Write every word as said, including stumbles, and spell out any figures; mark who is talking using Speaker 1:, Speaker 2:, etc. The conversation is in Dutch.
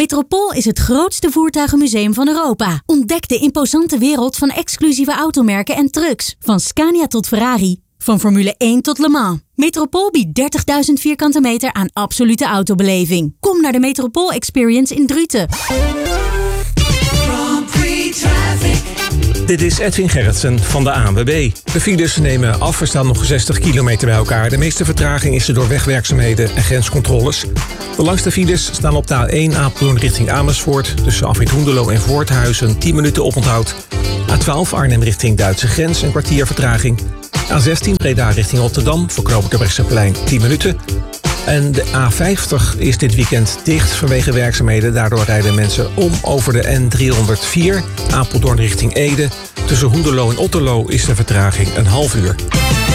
Speaker 1: Metropool is het grootste voertuigenmuseum van Europa. Ontdek de imposante wereld van exclusieve automerken en trucks. Van Scania tot Ferrari. Van Formule één tot Le Mans. Metropool biedt dertigduizend vierkante meter aan absolute autobeleving. Kom naar de Metropool Experience in Druten.
Speaker 2: Dit is Edwin Gerritsen van de A N W B. De files nemen af, er staan nog zestig kilometer bij elkaar. De meeste vertraging is er door wegwerkzaamheden en grenscontroles. De langste files staan op de A één Apeldoorn richting Amersfoort. Tussen afrit Hoenderloo en Voorthuizen tien minuten oponthoud. A twaalf Arnhem richting Duitse grens, een kwartier vertraging. A zestien Breda richting Rotterdam, voor knooppunt Terbrechtseplein tien minuten. En de A vijftig is dit weekend dicht vanwege werkzaamheden. Daardoor rijden mensen om over de N driehonderdvier, Apeldoorn richting Ede. Tussen Hoenderloo en Otterloo is de vertraging een half uur.